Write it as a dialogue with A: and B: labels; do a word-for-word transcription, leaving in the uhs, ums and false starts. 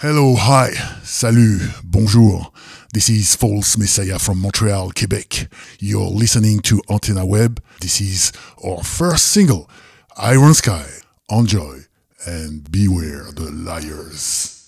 A: Hello, hi, salut, bonjour. This is False Messiah from Montreal, Quebec. You're listening to Antenna Web. This is our first single, Iron Sky. Enjoy and beware the liars.